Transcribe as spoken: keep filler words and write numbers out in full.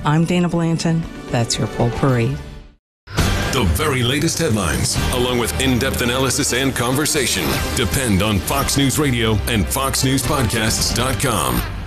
I'm Dana Blanton. That's your Potpourri. The very latest headlines, along with in-depth analysis and conversation, depend on Fox News Radio and fox news podcasts dot com.